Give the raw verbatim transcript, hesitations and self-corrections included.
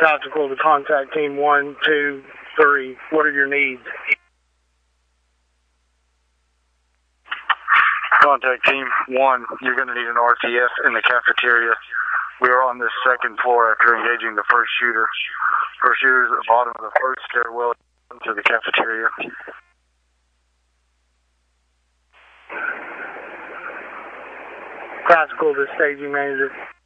Tactical to contact team one, two, three. What are your needs? Contact team one, you're going to need an R T F in the cafeteria. We are on this second floor after engaging the first shooter. First shooter is at the bottom of the first stairwell to the cafeteria. Tactical to staging manager.